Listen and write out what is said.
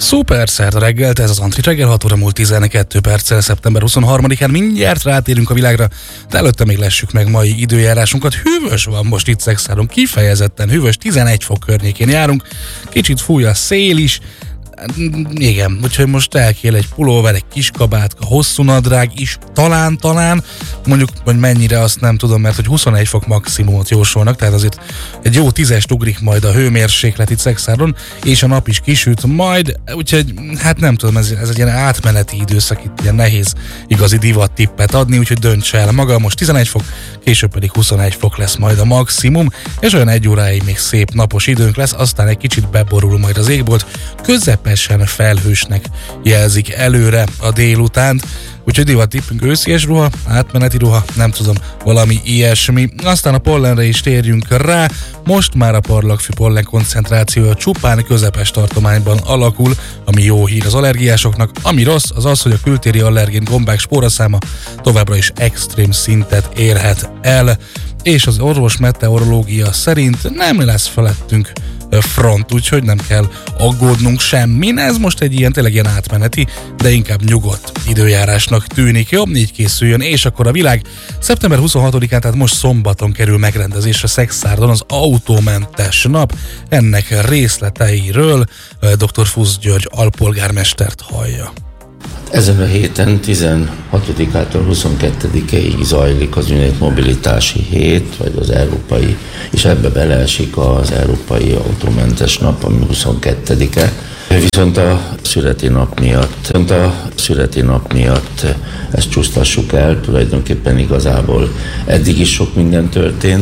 Szuper, szerda reggelt, ez az Antrit reggel, 6 óra múlt 12 perccel, szeptember 23-án mindjárt rátérünk a világra, de előtte még lessük meg mai időjárásunkat. Hűvös van most itt Szexárdon, kifejezetten hűvös, 11 fok környékén járunk, kicsit fúj a szél is, igen, úgyhogy most elkél egy pulóver, egy kis kabátka, hosszú nadrág is, talán, mondjuk, hogy mennyire azt nem tudom, mert hogy 21 fok maximumot jósolnak, tehát azért egy jó 10-est ugrik majd a hőmérséklet itt Szexárdon, és a nap is kisüt majd, úgyhogy hát nem tudom, ez egy ilyen átmeneti időszak, itt ilyen nehéz igazi divat tippet adni, úgyhogy dönts el maga, most 11 fok, később pedig 21 fok lesz majd a maximum, és olyan 1 óráig még szép napos időnk lesz, aztán egy kicsit beborul majd az égbolt, közepesen felhősnek jelzik előre a délutánt, úgyhogy divat tippünk őszies ruha, átmeneti ruha, nem tudom, valami ilyesmi. Aztán a pollenre is térjünk rá, most már a parlagfű pollen koncentrációja csupán közepes tartományban alakul, ami jó hír az allergiásoknak, ami rossz, az az, hogy a kültéri allergén gombák spóraszáma továbbra is extrém szintet érhet el, és az orvos meteorológia szerint nem lesz felettünk front, úgyhogy nem kell aggódnunk semmin. Ez most egy tényleg ilyen átmeneti, de inkább nyugodt időjárásnak tűnik. Jó, így készüljön, és akkor a világ szeptember 26-án, tehát most szombaton kerül megrendezésre Szexárdon az autómentes nap. Ennek részleteiről dr. Fusz György alpolgármestert hallja. Ezen a héten 16-ától 22-ig zajlik az ünnep mobilitási hét, vagy az európai, és ebbe beleesik az európai autómentes nap, ami 22-e. Viszont a születi nap miatt ezt csúsztassuk el, tulajdonképpen igazából eddig is sok minden történt.